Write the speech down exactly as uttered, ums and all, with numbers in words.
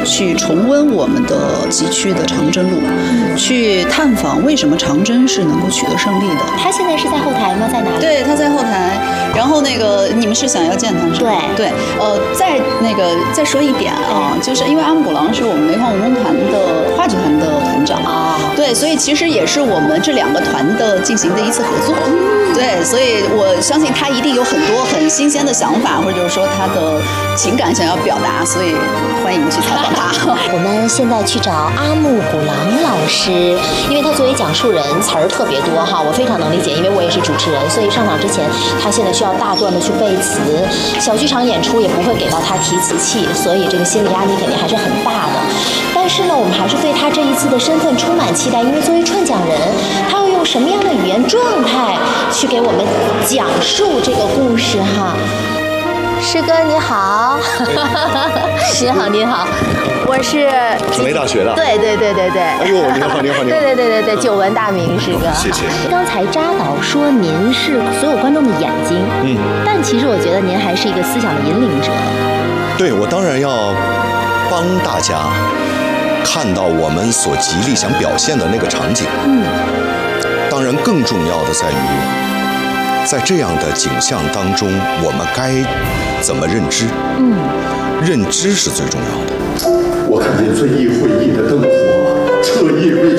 去重温我们的崎岖的长征路，去探访为什么长征是能够取得胜利的。 他现在是在后台吗？在哪里？ 对，他在后台。然后那个你们是想要见他是吧？ 对对，呃，再那个再说一点啊，就是因为阿姆古郎是我们梅花文工团的话剧团的团长啊，对，所以其实也是我们这两个团的进行的一次合作。对，所以我相信他一定有很多很新鲜的想法，或者就是说他的情感想要表达，所以欢迎去采访他。 我们现在去找阿木古郎老师，因为他作为讲述人词儿特别多哈，我非常能理解，因为我也是主持人，所以上场之前他现在需要大段的去背词，小剧场演出也不会给到他提词器，所以这个心理压力肯定还是很大的。但是呢，我们还是对他这一次的身份充满期待，因为作为串讲人，他要用什么样的语言状态去给我们讲述这个故事哈。师哥你好，你好你好，我是传媒大学的。 对对对对对。 哎呦，你好你好你好。 对对对对对，久闻大名师哥。 谢谢。 刚才扎导说您是所有观众的眼睛，嗯，但其实我觉得您还是一个思想的引领者。 对，我当然要帮大家看到我们所极力想表现的那个场景。嗯。当然，更重要的在于，在这样的景象当中，我们该怎么认知？嗯，认知是最重要的。 我看见遵义会议的灯火彻夜未